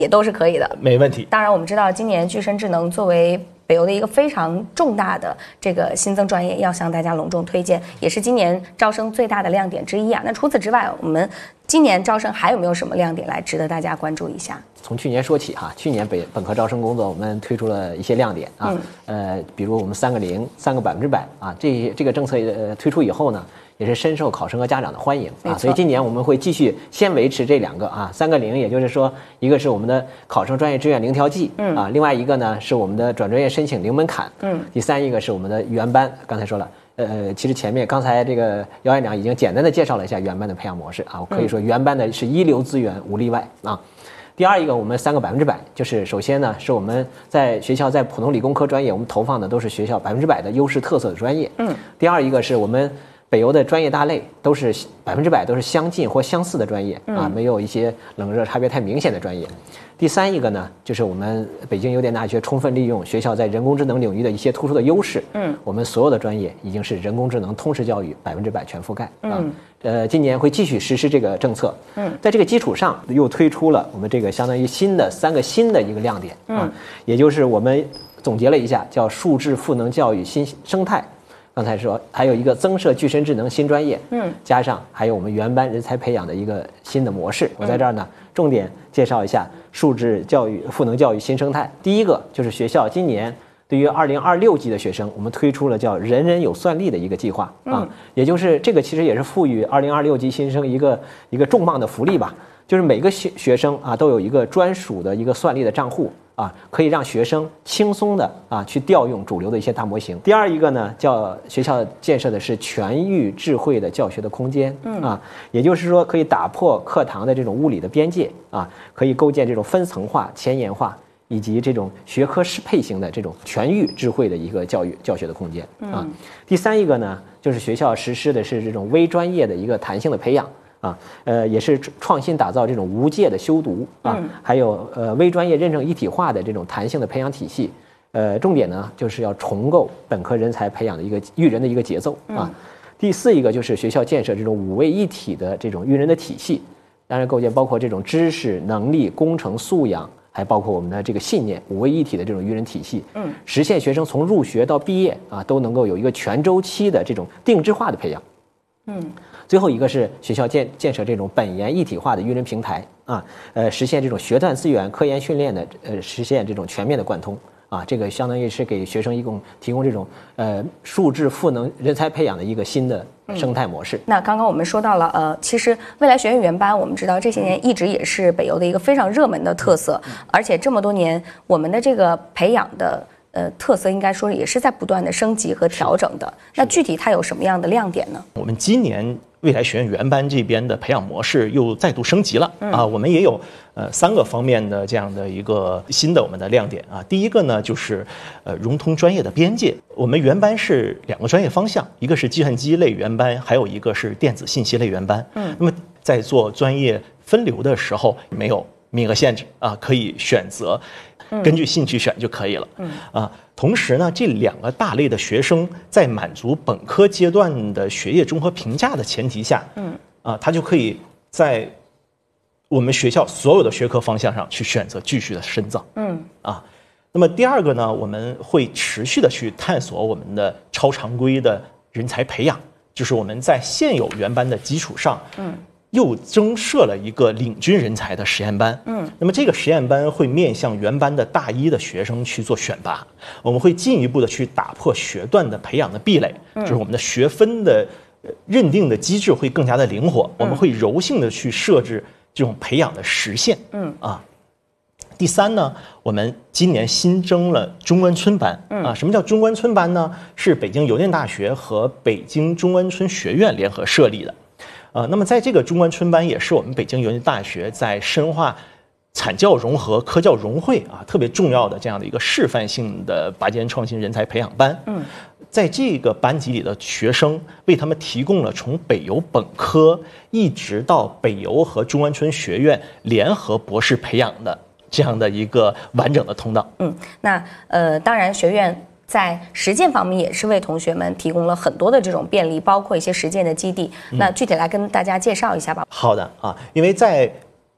也都是可以的， 没问题。 当然，我们知道今年具身智能作为北邮的一个非常重大的这个新增专业，要向大家隆重推荐，也是今年招生最大的亮点之一啊。那除此之外，我们今年招生还有没有什么亮点来值得大家关注一下？ 从去年说起哈，去年本科招生工作我们推出了一些亮点啊，比如我们3个0，3个100%啊，这个政策推出以后呢，也是深受考生和家长的欢迎啊，所以今年我们会继续先维持这2个啊，3个0，也就是说，一个是我们的考生专业志愿0调剂，啊，另外一个呢是我们的转专业申请0门槛，第3一个是我们的原班，刚才说了。其实前面刚才这个姚院长已经简单的介绍了一下原班的培养模式啊，我可以说原班的是一流资源无例外啊。第二一个，我们3个100%，就是首先呢是我们在学校在普通理工科专业，我们投放的都是学校100%的优势特色的专业。第二一个是我们北邮的专业大类都是100%都是相近或相似的专业啊，没有一些冷热差别太明显的专业。第三一个呢，就是我们北京邮电大学充分利用学校在人工智能领域的一些突出的优势，我们所有的专业已经是人工智能通识教育100%全覆盖啊。今年会继续实施这个政策，在这个基础上又推出了我们这个相当于3个新的一个亮点啊，也就是我们总结了一下，叫数字赋能教育新生态。刚才说还有一个增设具身智能新专业，加上还有我们原班人才培养的一个新的模式。我在这儿呢，重点介绍一下数字教育赋能教育新生态。第一个就是学校今年对于2026级的学生，我们推出了叫人人有算力的一个计划啊，也就是这个其实也是赋予2026级新生一个重磅的福利吧，就是每个学生啊都有一个专属的一个算力的账户。啊，可以让学生轻松的啊去调用主流的一些大模型。第二一个呢，叫学校建设的是全域智慧的教学的空间，啊，也就是说可以打破课堂的这种物理的边界啊，可以构建这种分层化、前沿化以及这种学科适配型的这种全域智慧的一个教学的空间啊。第三一个呢，就是学校实施的是这种微专业的一个弹性的培养。啊，也是创新打造这种无界的修读啊，还有微专业认证一体化的这种弹性的培养体系。重点呢就是要重构本科人才培养的一个育人的一个节奏啊。第四一个就是学校建设这种5位一体的这种育人的体系，当然构建包括这种知识、能力、工程、素养，还包括我们的这个信念，5位一体的这种育人体系，实现学生从入学到毕业啊都能够有一个全周期的这种定制化的培养。最后一个是学校建设这种本研一体化的育人平台啊，实现这种学段资源、科研训练的实现这种全面的贯通啊，这个相当于是给学生提供这种数字赋能人才培养的一个新的生态模式。 那刚刚我们说到了其实未来学院原班，我们知道这些年一直也是北邮的一个非常热门的特色，而且这么多年我们的这个培养的特色应该说也是在不断的升级和调整的。那具体它有什么样的亮点呢？ 我们今年未来学院原班这边的培养模式又再度升级了啊，我们也有3个方面的这样的一个新的我们的亮点啊。第一个呢就是融通专业的边界，我们原班是2个专业方向，一个是计算机类原班，还有一个是电子信息类原班。那么在做专业分流的时候没有名额限制啊，可以选择根据兴趣选就可以了。同时呢，这2个大类的学生在满足本科阶段的学业综合评价的前提下，他就可以在我们学校所有的学科方向上去选择继续的深造。那么第二个呢，我们会持续的去探索我们的超常规的人才培养，就是我们在现有原班的基础上，又增设了一个领军人才的实验班。那么这个实验班会面向原班的大一的学生去做选拔，我们会进一步的去打破学段的培养的壁垒，就是我们的学分的认定的机制会更加的灵活，我们会柔性的去设置这种培养的时限。第三呢，我们今年新增了中关村班啊。什么叫中关村班呢？是北京邮电大学和北京中关村学院联合设立的。那么在这个中关村班也是我们北京邮电大学在深化产教融合、科教融汇啊特别重要的这样的一个示范性的拔尖创新人才培养班。在这个班级里的学生为他们提供了从北邮本科一直到北邮和中关村学院联合博士培养的这样的一个完整的通道。 那当然学院在实践方面也是为同学们提供了很多的这种便利，包括一些实践的基地。那具体来跟大家介绍一下吧。 好的啊，因为在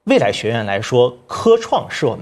未来学院来说，科创是我们